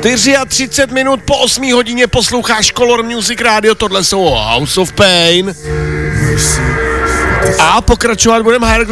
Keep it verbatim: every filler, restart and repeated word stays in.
třicet čtyři minut po osmé hodině posloucháš Color Music Radio, tohle jsou House of Pain. A pokračovat budeme Higher